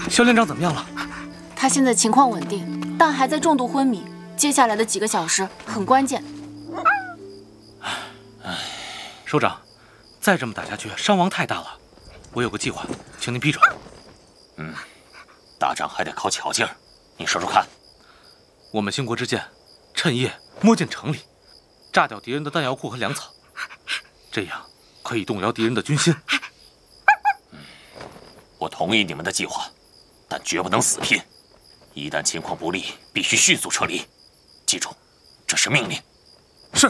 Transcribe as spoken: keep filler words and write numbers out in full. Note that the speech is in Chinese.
萧连长怎么样了？ 他现在情况稳定，但还在重度昏迷。接下来的几个小时很关键。 唉，首长，再这么打下去，伤亡太大了。我有个计划，请您批准。 嗯，打仗还得靠巧劲儿，你说说看。 我们兴国之剑，趁夜摸进城里，炸掉敌人的弹药库和粮草，这样可以动摇敌人的军心。 嗯，我同意你们的计划，但绝不能死拼。一旦情况不利，必须迅速撤离。记住，这是命令。